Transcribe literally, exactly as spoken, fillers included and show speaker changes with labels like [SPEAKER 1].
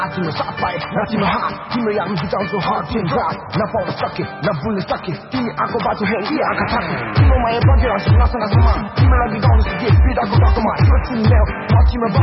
[SPEAKER 1] 아침을 사파이 아침을 핫 힘을 양수 장수 hot team rock 나 보러 썩게 나 불리 썩게 뛰니 않고 봐도 해 이 아가타게 이놈아의 번개랑 신나서 나서만 힘을 나기 너는 시기에 비다고 닦고만 이렇지 내요 아침을